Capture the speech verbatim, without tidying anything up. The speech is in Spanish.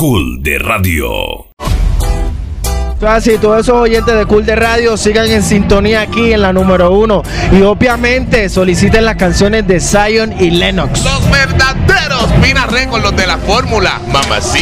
Cool de Radio. Así, todos esos oyentes de Cool de Radio sigan en sintonía aquí en la número uno y obviamente soliciten las canciones de Zion y Lennox. Los verdaderos Pina Records, los de la fórmula, mamacita.